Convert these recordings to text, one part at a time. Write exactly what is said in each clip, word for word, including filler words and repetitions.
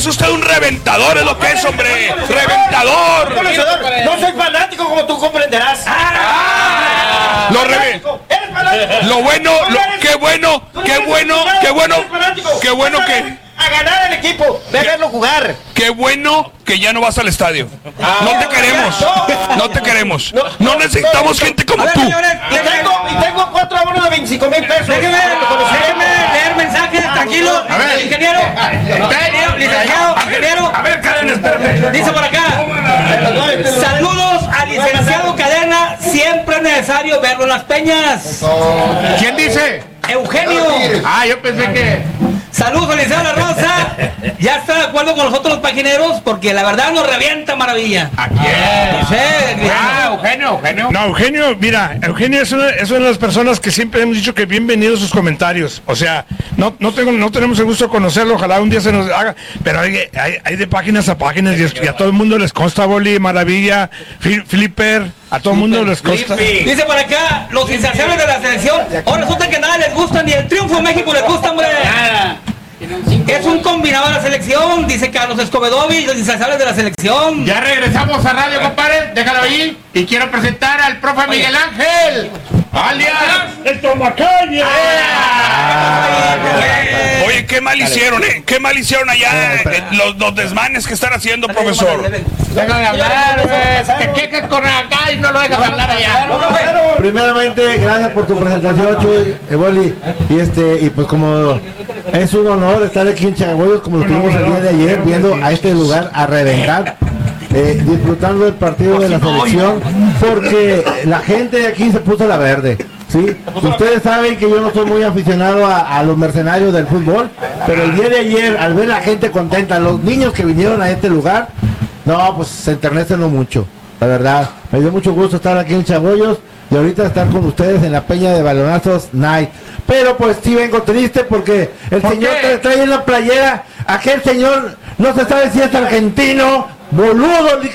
Es usted un reventador, es lo que es, hombre. ¡Reventador! No soy fanático como tú comprenderás. Ah, lo reve... Lo bueno, lo... qué bueno, qué bueno, qué bueno, qué bueno que... A ganar el equipo, de verlo jugar. Qué bueno que ya no vas al estadio. No te queremos, no te queremos. No necesitamos gente como tú. Y tengo, y tengo cuatro abonos de veinticinco mil pesos. Déjeme, déjeme leer mensajes, tranquilo. A ver, ingeniero, ingeniero, licenciado, ingeniero. A ver, Cadena, espérame. Dice por acá. Saludos al licenciado Cadena. Siempre es necesario verlo en las peñas. ¿Quién dice? Eugenio. Ah, yo pensé que... Saludos, licenciado La Rosa. Ya está de acuerdo con los otros pagineros porque la verdad nos revienta maravilla. ¿A quién? Sí, ah, Eugenio, Eugenio. No, Eugenio, mira, Eugenio es una, es una de las personas que siempre hemos dicho que bienvenidos sus comentarios. O sea, no, no, tengo, no tenemos el gusto de conocerlo, ojalá un día se nos haga, pero hay, hay, hay de páginas a páginas y, y a todo el mundo les consta, Boli, Maravilla, Flipper, a todo el mundo les consta. Dice por acá, los insaciables de la selección, ahora resulta que nada les gusta, ni el triunfo de México les gusta, hombre. Nada. Es un combinado de la selección, dice Carlos Escobedovi, los insaciables de la selección. Ya regresamos a radio, compadre, déjalo ahí. Y quiero presentar al profe Miguel Ángel, alias el Tomacaña. Oye, qué mal hicieron, ¿eh? Qué mal hicieron allá eh, los, los desmanes que están haciendo, profesor. Déjame hablar, güey. Te quejas con acá y no lo dejas hablar allá. Primeramente, gracias por tu presentación, Chuy, Eboli. Y este, y pues como es un honor estar aquí en Chagüeyos, como lo tuvimos el día de ayer, viendo a este lugar a reventar, eh, disfrutando del partido de la selección, porque la gente de aquí se puso la verde. ¿Sí? Ustedes saben que yo no soy muy aficionado a, a los mercenarios del fútbol, pero el día de ayer, al ver la gente contenta, los niños que vinieron a este lugar, no, pues se enternecen mucho, la verdad. Me dio mucho gusto estar aquí en Chabollos y ahorita estar con ustedes en la Peña de Balonazos Night. Pero pues sí vengo triste porque el ¿Por señor qué? que trae en la playera, aquel señor, no se sabe si es argentino, boludo. li-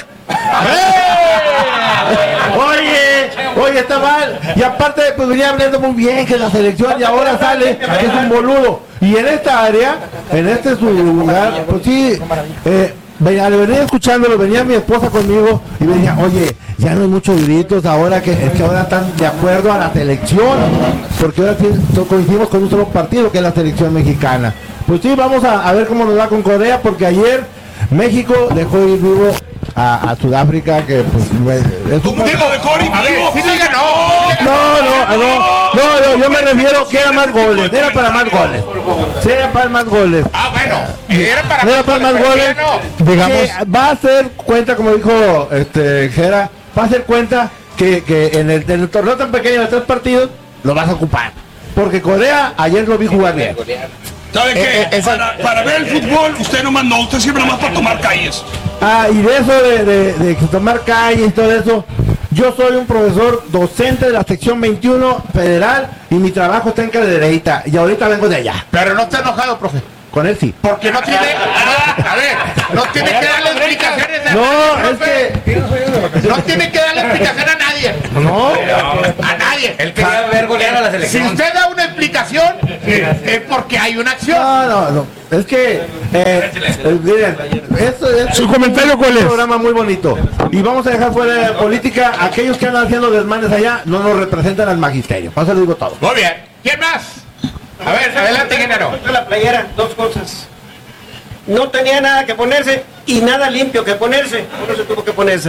Oye, oye, está mal. Y aparte, pues venía hablando muy bien que la selección y ahora sale que es un boludo. Y en esta área, en este su lugar, pues sí, eh, venía, le venía escuchándolo, venía mi esposa conmigo y venía, oye, ya no hay muchos gritos ahora que, es que ahora están de acuerdo a la selección, porque ahora sí to- coincidimos con un solo partido que es la selección mexicana. Pues sí, vamos a, a ver cómo nos va con Corea, porque ayer México dejó ir vivo a, a Sudáfrica, que pues es un... ¿Cómo digo de Cori? A ver, sí le ganó. No, no, no, no, no, yo me refiero que era más goles, era para más goles, sí, era para más goles. Ah, bueno, era para Era para más pero goles, ya no. digamos, va a hacer cuenta, como dijo este Jera, va a hacer cuenta que, que en, el, en el torneo tan pequeño de tres partidos lo vas a ocupar, porque Corea ayer lo vi jugar bien. ¿Sabe qué? Eh, eh, esa- para, para ver el fútbol, usted no mandó, usted siempre nomás para tomar calles. Ah, y de eso de, de, de tomar calles y todo eso, yo soy un profesor docente de la sección veintiuno federal y mi trabajo está en Cadereyta y ahorita vengo de allá. Pero no está enojado, profe. Con él sí. Porque no tiene, no, a ver, no tiene que darle explicaciones a No, nadie, es profe. que... No tiene que darle explicación a nadie. No. A nadie. Él quería ver golear a la Si selección. usted da una explicación, es porque hay una acción. No, no, no. Es que, eh, eh, miren, esto es ¿Su comentario cuál es? un programa muy bonito. Y vamos a dejar fuera de la política. Aquellos que andan haciendo desmanes allá no nos representan al magisterio. Por eso le digo todo. Muy bien. ¿Quién más? A ver, adelante, Genaro. De la playera, dos cosas. No tenía nada que ponerse y nada limpio que ponerse. Por eso tuvo que ponerse.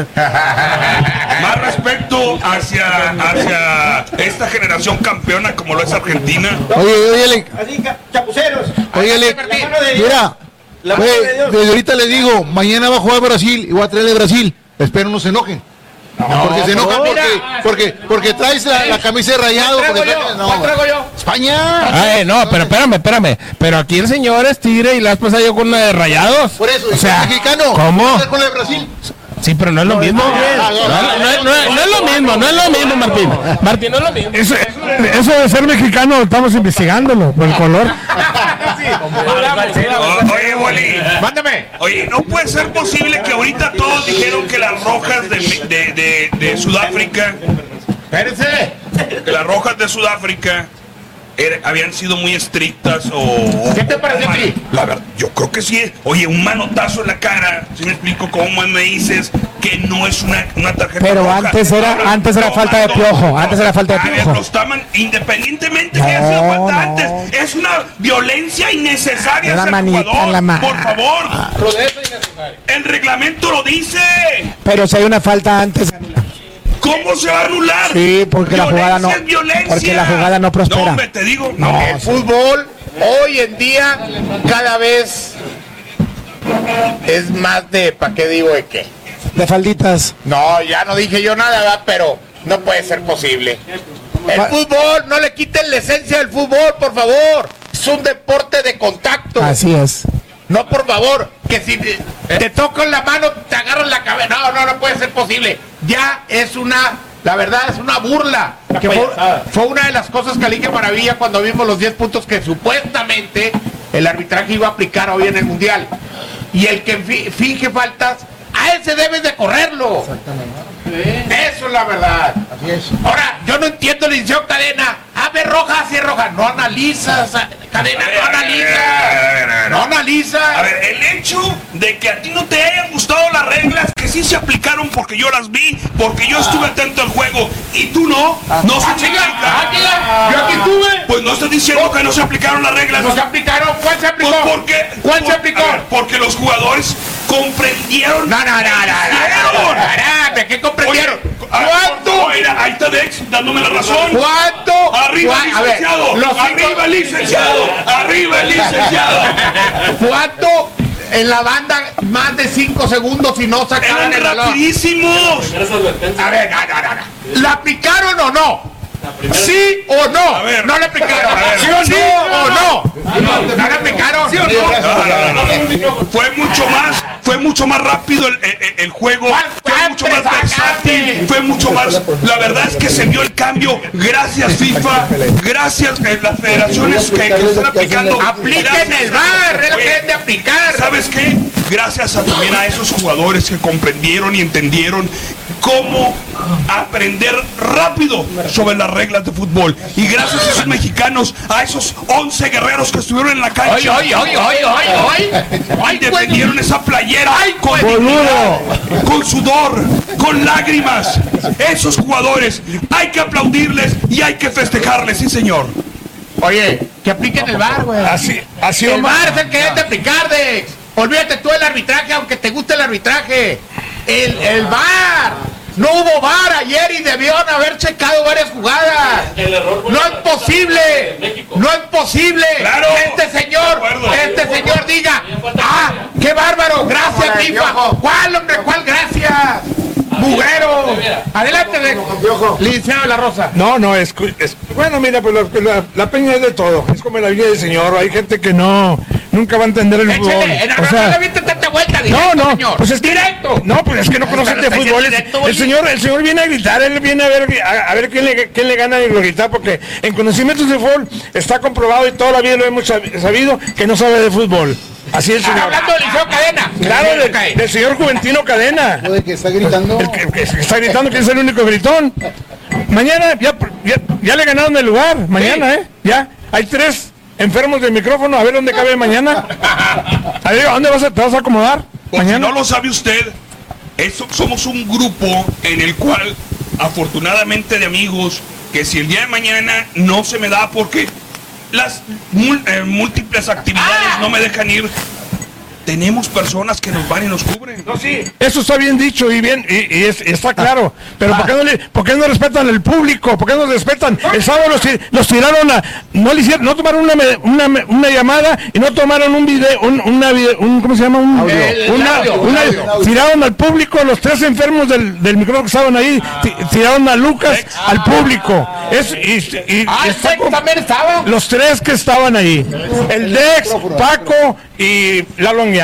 Más respeto hacia, hacia esta generación campeona como lo es Argentina. Oye, oye, le- Así, ca- chapuceros. oye, le- La mano de Dios. mira, La mano güey, de Dios. desde ahorita le digo, mañana va a jugar Brasil y voy a traerle Brasil. Espero no se enojen. porque se enojan porque, porque, porque traes la, la camisa de Rayado. ¿Cuál porque traigo traes- yo? no, ¿Cuál traigo yo? España. Ay, no, pero espérame, espérame. Pero aquí el señor es tigre y la has pasado yo con una de Rayados. Por eso, o sea, mexicano. ¿cómo? ¿Estás con la de Brasil? Sí, pero no es lo mismo. Ah, No, no, no, no, no es lo mismo, no es lo mismo, Martín. Martín, no es lo mismo. Eso, eso de ser mexicano estamos investigándolo por el color. O- Oye, Wally, Mándame. oye, no puede ser posible que ahorita todos dijeron que las rojas de, de, de, de Sudáfrica, Espérense. que las rojas de Sudáfrica era- habían sido muy estrictas o... ¿Qué te pareció a ti? La verdad, yo creo que sí. Oye, un manotazo en la cara, si me explico cómo me dices que no es una, una tarjeta Pero roja. antes era- Ahora, antes era no, falta de no, piojo, no. antes era falta de A ver, piojo. los taman independientemente que haya sido No, falta no. antes. Es una violencia innecesaria Una hacia el manita jugador. en la ma- Por favor. El reglamento lo dice. Pero si hay una falta antes. ¿Cómo se va a anular? Sí, porque la jugada no- Violencia es violencia. porque la jugada no prospera. No, hombre, te digo. No, El fútbol hoy en día cada vez es más de, ¿para qué digo de qué? De falditas. No, ya no dije yo nada, ¿verdad? Pero no puede ser posible. El Va- fútbol, no le quiten la esencia del fútbol, por favor. Es un deporte de contacto. Así es. No, por favor, que si te, te tocan la mano, te agarran la cabeza. No, no, no puede ser posible. Ya es una, la verdad, es una burla. Que fue, fue una de las cosas que a Liga Maravilla cuando vimos los diez puntos que supuestamente el arbitraje iba a aplicar hoy en el Mundial. Y el que fi- finge faltas, a ese debes de correrlo. Eso es la verdad. Ahora, yo no entiendo el liceo Cadena. A ver, roja, así es roja. No analizas, Cadena, no analizas. No analizas. A ver, el hecho de que a ti no te hayan gustado las reglas, que sí se aplicaron porque yo las vi, porque yo estuve atento al juego, y tú no, no se Ah, aplica. mira, yo aquí estuve. Pues no estás diciendo que no se aplicaron las reglas. No se aplicaron. ¿Cuál se aplicó? Pues porque, ¿Cuál por- se aplicó? a ver, porque los jugadores comprendieron. No, no, no, no, no, no, no, no, ¿qué comprendieron? ¿Cuánto? Ahí está Dex dándome la razón. ¿Cuánto? Arriba el A ver, licenciado. los cinco- Arriba el licenciado. Arriba el licenciado. ¿Cuánto? En la banda más de cinco segundos y no sacaron Eran el balón. rapidísimos. A ver, no, no, no, no. ¿La aplicaron o no? ¿Sí o no? A ver. ¿No le aplicaron? A ver. ¿Sí o ¿Sí o no? ¿No le aplicaron? ¿Sí o no? No, no, no, no. Fue mucho más, fue mucho más rápido el, el- el juego, fue mucho más versátil, fue mucho más. La verdad es que se vio el cambio. Gracias FIFA, gracias eh, las federaciones que, que están aplicando. Apliquen Gracias. el V A R, es lo que deben de aplicar. ¿Sabes qué? Gracias a, también a esos jugadores que comprendieron y entendieron cómo aprender rápido sobre las reglas de fútbol. Y gracias a esos mexicanos, a esos once guerreros que estuvieron en la cancha. Ay, ay, ay, ay, ay, ay. Ay, defendieron esa playera con boludo. dignidad, con sudor, con lágrimas. Esos jugadores hay que aplaudirles y hay que festejarles, sí señor. Oye, que apliquen el V A R, güey. Así, así El V A R es el que debe de aplicar, Dex. Olvídate tú del arbitraje, aunque te guste el arbitraje. El, el V A R. No hubo V A R ayer y debieron haber checado varias jugadas. No es posible. No es posible Claro. que este señor, De acuerdo. este señor diga, ah, qué bárbaro, gracias FIFA. ¿Cuál, hombre? ¿Cuál gracias? Mugrero. Adelante, Dex. Licenciado de la Rosa. No, no, es, es- bueno, mira, pues la, la- la peña es de todo. Es como la vida del señor. Hay gente que no, nunca va a entender el fútbol. Échale, en la O Rosa sea, le viste tanta vuelta, no, directo, no, señor. pues es que, Directo. no, pues es que no conoce Pero de está fútbol. diciendo Es- directo, el oye. señor, el señor viene a gritar, él viene a ver, a, a ver quién le, quién le gana y lo gritar, porque en conocimientos de fútbol está comprobado y toda la vida lo hemos sab- sabido que no sabe de fútbol. Así es, Está señor. hablando del Liceo Cadena. Claro, del, Ok. del señor Juventino Cadena. ¿De que está gritando? El que, que está gritando que es el único gritón. Mañana ya, ya, ya le ganaron el lugar. Mañana, ¿eh? Ya. Hay tres enfermos del micrófono. A ver dónde cabe mañana. A ver, ¿a dónde vas a, te vas a acomodar? Por si Mañana. no lo sabe usted, eso- somos un grupo en el cual, afortunadamente de amigos, que si el día de mañana no se me da porque las mul- eh, múltiples actividades no me dejan ir, tenemos personas que nos van y nos cubren. No, sí. Eso está bien dicho y bien, y, y es- y está claro. Pero ¿por qué, no le, ¿por qué no respetan el público? ¿Por qué no respetan? El sábado los, ti- los tiraron a. No le hicieron, no tomaron una, me- una, me- una llamada y no tomaron un video, un, una video, un, ¿cómo se llama? Un Audio. El una- audio, una- el audio. Tiraron al público, los tres enfermos del, del micrófono que estaban ahí, ti- tiraron a Lucas al público. Es, y, y- Ah, y el está Dex con- también estaba. los tres que estaban ahí. El Dex, Paco y Lalo Anguiano.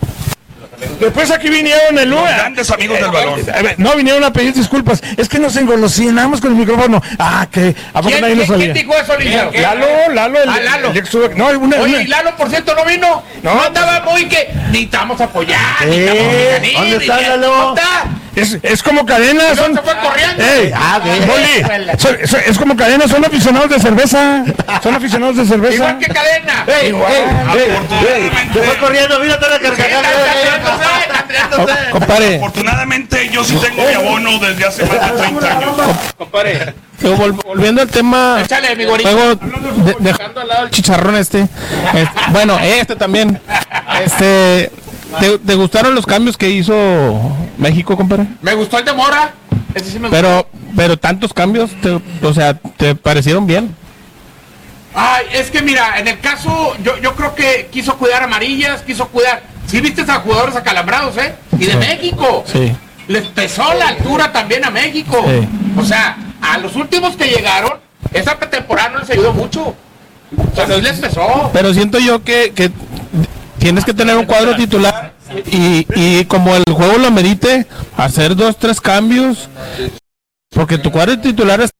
Después aquí vinieron el Los lunes. grandes amigos del balón. No, vinieron a pedir disculpas. Es que nos engolosinamos con el micrófono. Ah, que a poco ¿Quién, nadie lo quién, quién sabía. dijo eso, Liceo? Lalo, Lalo, el, Ah, Lalo. el ex- no, una, Oye, una- ¿y Lalo, por cierto, no vino? No. No andaba muy que necesitamos apoyar, Sí. necesitamos mecanismos, ¿Dónde está, y- Lalo? ¿Dónde está? Es, es como cadena. Son, se fue corriendo. Ey, Ah, de- Boli, son- son- es como cadena, son aficionados de cerveza. Son aficionados de cerveza. Igual que cadena. ¡Ey, ey, ey, ey! Se fue corriendo, mira toda la carcajada. Compadre, Afortunadamente yo sí tengo mi abono desde hace más de treinta años. Compadre. pero vol- volviendo al tema. Échale, mi güerito. Juego de- dejando al lado el chicharrón este. Este, bueno, este también. Este, ¿te, te gustaron los cambios que hizo México, compadre? Me gustó el de Mora. Ese sí me gustó. Pero, pero tantos cambios, te- o sea, ¿te parecieron bien? Ay, es que mira, en el caso, yo, yo creo que quiso cuidar amarillas, quiso cuidar. Sí viste a jugadores acalambrados, ¿eh? Y de Sí. México. Sí. Les pesó la altura también a México. Sí. O sea, a los últimos que llegaron, esa temporada no les ayudó mucho. O sea, sí les pesó. Pero siento yo que, que tienes que tener un cuadro titular y, y como el juego lo medite, hacer dos, tres cambios. Porque tu cuadro titular es